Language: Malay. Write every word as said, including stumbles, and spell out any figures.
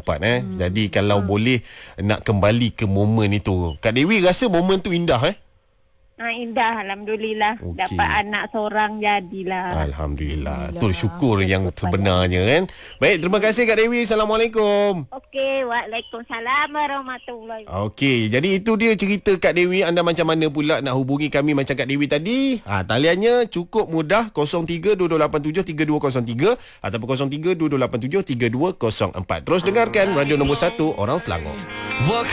empat eh. Hmm. Jadi kalau hmm. boleh nak kembali ke momen itu, Kak Dewi rasa momen tu indah eh? Ha, indah, Alhamdulillah. Okay. Dapat anak seorang jadilah. Alhamdulillah. Itu syukur yang sebenarnya kan. Baik, terima kasih Kak Dewi. Assalamualaikum. Okey, waalaikumsalam warahmatullahi. Okey, jadi itu dia cerita Kak Dewi. Anda macam mana pula nak hubungi kami macam Kak Dewi tadi? Ha, taliannya cukup mudah, kosong tiga dua dua lapan tujuh tiga dua kosong tiga ataupun kosong tiga dua dua lapan tujuh tiga dua kosong empat. Terus dengarkan radio nombor satu Orang Selangor.